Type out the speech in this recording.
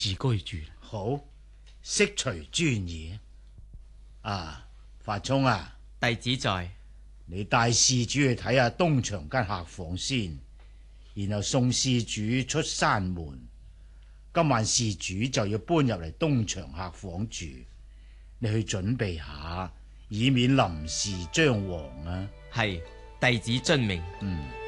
自居住。 好，悉隨尊意。啊，發聰啊， 弟子在。 你帶施主去睇下東牆間客房先，然後送施主出山門。今晚施主就要搬入嚟東牆客房住，你去準備下，以免臨時張皇啊。 係，弟子遵命。